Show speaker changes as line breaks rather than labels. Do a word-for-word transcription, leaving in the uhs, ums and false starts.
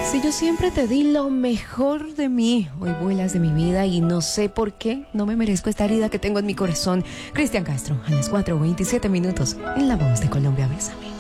Si yo siempre te di lo mejor de mí, hoy vuelas de mi vida y no sé por qué no me merezco esta herida que tengo en mi corazón. Cristian Castro, a las cuatro veintisiete minutos, en La Voz de Colombia, bésame.